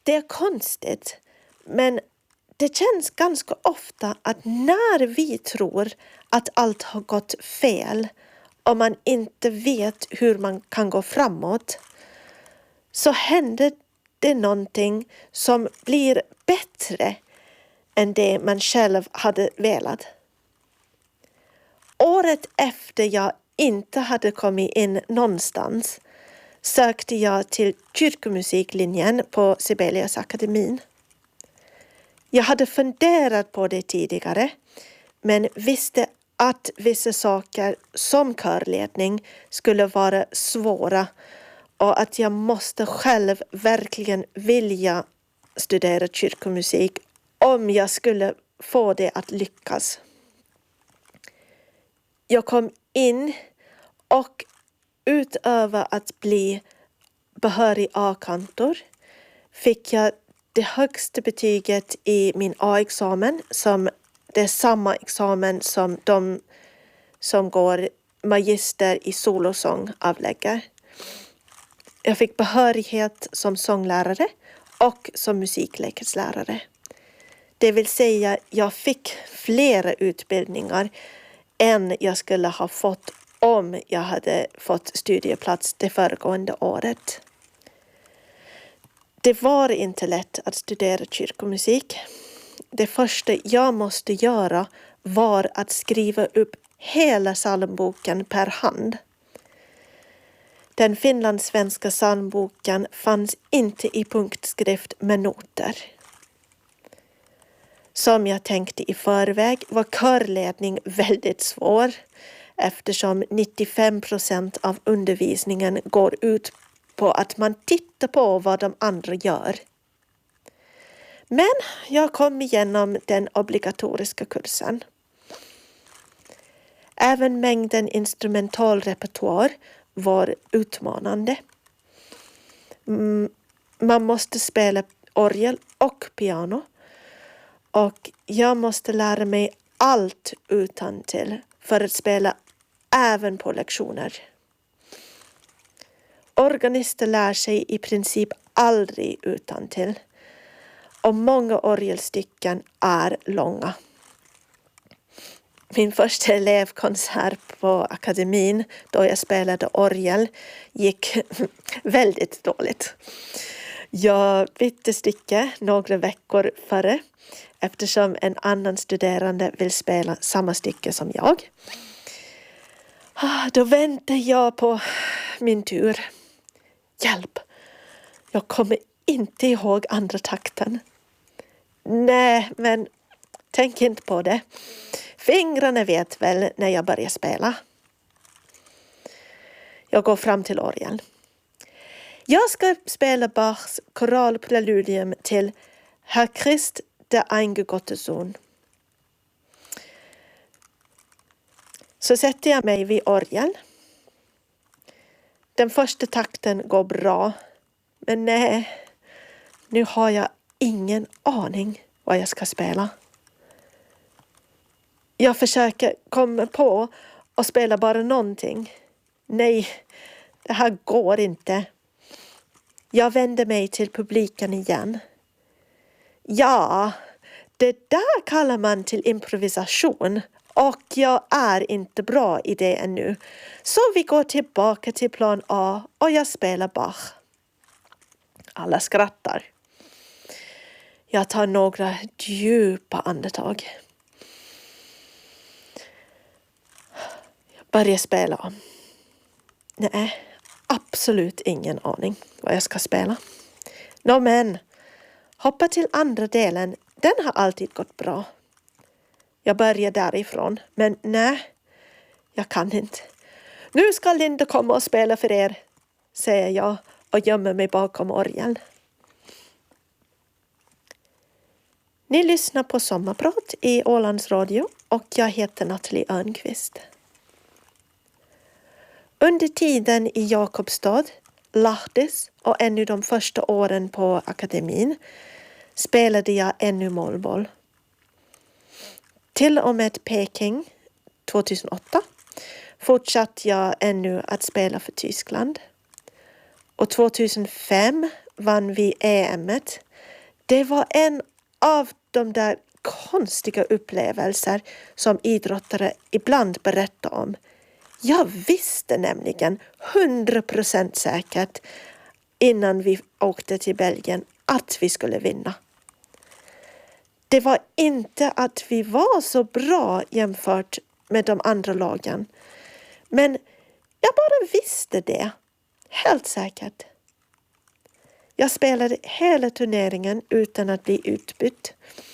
det är konstigt, men det känns ganska ofta att när vi tror att allt har gått fel och man inte vet hur man kan gå framåt, så händer det någonting som blir bättre än det man själv hade velat. Året efter jag inte hade kommit in någonstans sökte jag till kyrkomusiklinjen på Sibeliusakademin. Jag hade funderat på det tidigare, men visste att vissa saker som körledning skulle vara svåra och att jag måste själv verkligen vilja studera kyrkomusik om jag skulle få det att lyckas. Jag kom in och utöver att bli behörig A-kantor fick jag det högsta betyget i min A-examen, som det är samma examen som de som går magister i solosång avlägger. Jag fick behörighet som sånglärare och som musikläkeslärare. Det vill säga, jag fick flera utbildningar än jag skulle ha fått om jag hade fått studieplats det föregående året. Det var inte lätt att studera kyrkomusik. Det första jag måste göra var att skriva upp hela psalmboken per hand. Den finlandssvenska psalmboken fanns inte i punktskrift med noter. Som jag tänkte i förväg var körledning väldigt svår, eftersom 95% av undervisningen går ut på att man tittar på vad de andra gör. Men jag kom igenom den obligatoriska kursen. Även mängden instrumentalrepertoar var utmanande. Man måste spela orgel och piano. Och jag måste lära mig allt utantill för att spela även på lektioner. Organister lär sig i princip aldrig utantill. Och många orgelstycken är långa. Min första elevkonsert på akademin då jag spelade orgel gick väldigt dåligt. Jag bytte stycke några veckor före eftersom en annan studerande vill spela samma stycke som jag. Då väntade jag på min tur. Hjälp! Jag kommer inte ihåg andra takten. Nej, men tänk inte på det. Fingrarna vet väl när jag börjar spela. Jag går fram till orgeln. Jag ska spela Bachs koralpreludium till Herr Christ der eingegotte Sohn. Så sätter jag mig vid orgeln. Den första takten går bra. Men nej, nu har jag ingen aning vad jag ska spela. Jag försöker komma på och spela bara någonting. Nej, det här går inte. Jag vänder mig till publiken igen. Ja, det där kallar man till improvisation. Och jag är inte bra i det ännu. Så vi går tillbaka till plan A och jag spelar Bach. Alla skrattar. Jag tar några djupa andetag. Jag börjar spela om. Nej, absolut ingen aning vad jag ska spela. Men hoppa till andra delen. Den har alltid gått bra. Jag börjar därifrån. Men nej, jag kan inte. Nu ska Linda komma och spela för er, säger jag och gömmer mig bakom orgeln. Ni lyssnar på Sommarprat i Ålands Radio och jag heter Nathalie Örnqvist. Under tiden i Jakobstad, Lahtis och ännu de första åren på akademin spelade jag ännu målboll. Till och med Peking 2008 fortsatte jag ännu att spela för Tyskland. Och 2005 vann vi EM:et Det var en av de där konstiga upplevelser som idrottare ibland berättar om. Jag visste nämligen 100% säkert innan vi åkte till Belgien att vi skulle vinna. Det var inte att vi var så bra jämfört med de andra lagen. Men jag bara visste det. Helt säkert. Jag spelade hela turneringen utan att bli utbytt.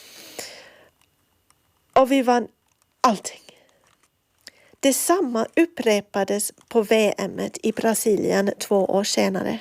Och vi vann allting. Detsamma upprepades på VM:et i Brasilien 2 år senare.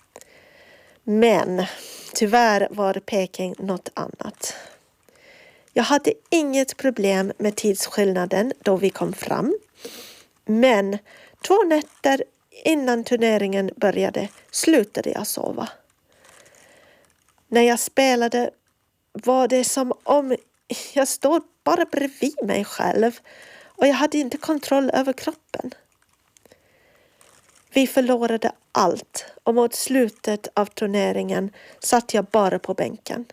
Men tyvärr var Peking något annat. Jag hade inget problem med tidsskillnaden då vi kom fram. Men 2 nätter innan turneringen började slutade jag sova. När jag spelade var det som om jag stod bara bredvid mig själv och jag hade inte kontroll över kroppen. Vi förlorade allt och mot slutet av turneringen satt jag bara på bänken.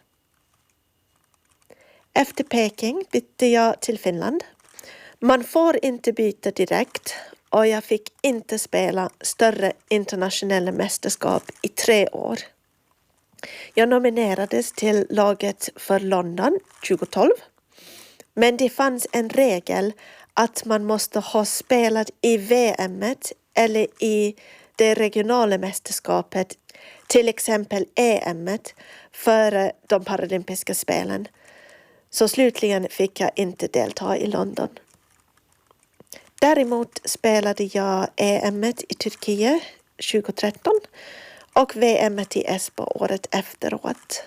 Efter Peking bytte jag till Finland. Man får inte byta direkt och jag fick inte spela större internationella mästerskap i 3 år. Jag nominerades till laget för London 2012. Men det fanns en regel att man måste ha spelat i VM:et eller i det regionala mästerskapet, till exempel EM:et, före de paralympiska spelen. Så slutligen fick jag inte delta i London. Däremot spelade jag EM:et i Turkiet 2013 och VM:et i Esbo året efteråt.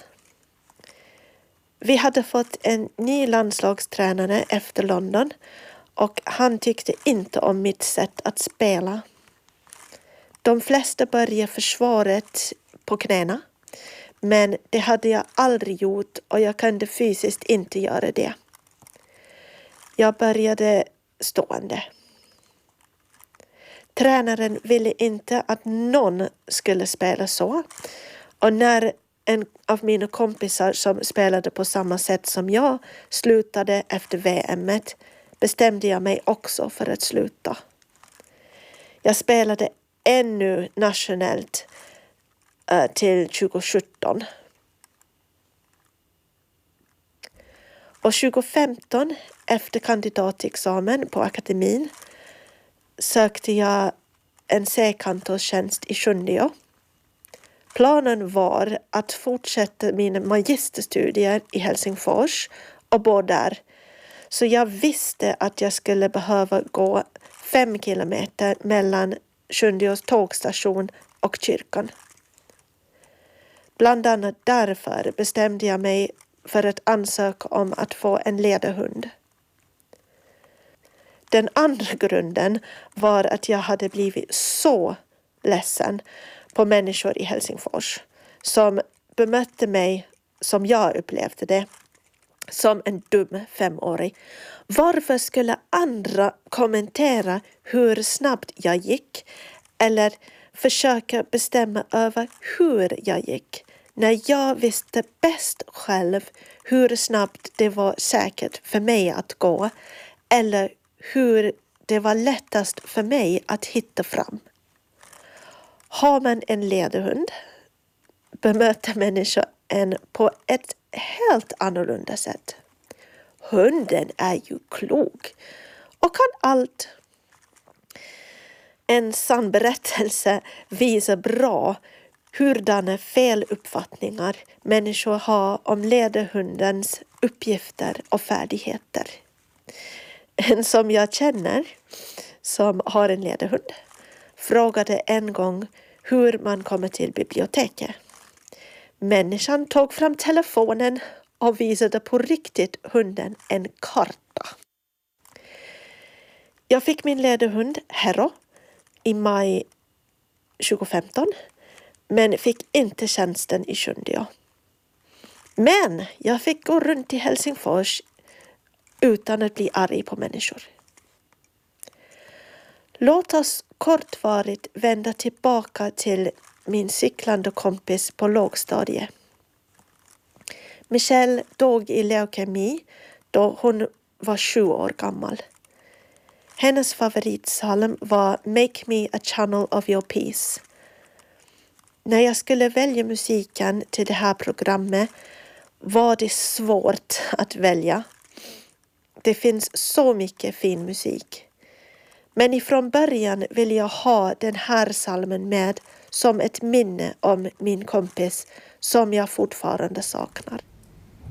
Vi hade fått en ny landslagstränare efter London och han tyckte inte om mitt sätt att spela. De flesta började försvaret på knäna, men det hade jag aldrig gjort och jag kunde fysiskt inte göra det. Jag började stående. Tränaren ville inte att någon skulle spela så, och när en av mina kompisar som spelade på samma sätt som jag slutade efter VM:et bestämde jag mig också för att sluta. Jag spelade ännu nationellt till 2017. Och 2015 efter kandidatexamen på akademin sökte jag en C-kantorstjänst i Sjundeå. Planen var att fortsätta mina magisterstudier i Helsingfors och bo där. Så jag visste att jag skulle behöva gå 5 kilometer mellan Sjundeås tågstation och kyrkan. Bland annat därför bestämde jag mig för att ansöka om att få en ledarhund. Den andra grunden var att jag hade blivit så ledsen på människor i Helsingfors som bemötte mig, som jag upplevde det, som en dum 5-åring. Varför skulle andra kommentera hur snabbt jag gick eller försöka bestämma över hur jag gick när jag visste bäst själv hur snabbt det var säkert för mig att gå eller hur det var lättast för mig att hitta fram. Har man en ledarhund bemöter människor en på ett helt annorlunda sätt. Hunden är ju klok och kan allt. En sann berättelse visar bra hurdana feluppfattningar människor har om ledarhundens uppgifter och färdigheter. En som jag känner, som har en ledarhund, frågade en gång hur man kommer till biblioteket. Människan tog fram telefonen och visade på riktigt hunden en karta. Jag fick min ledarhund Hero i maj 2015, men fick inte tjänsten i Sjundeå. Men jag fick gå runt i Helsingfors utan att bli arg på människor. Låt oss kortvarigt vända tillbaka till min cyklande kompis på lågstadiet. Michelle dog i leukemi då hon var 7 år gammal. Hennes favoritsalm var Make me a channel of your peace. När jag skulle välja musiken till det här programmet var det svårt att välja. Det finns så mycket fin musik. Men ifrån början vill jag ha den här salmen med som ett minne om min kompis som jag fortfarande saknar.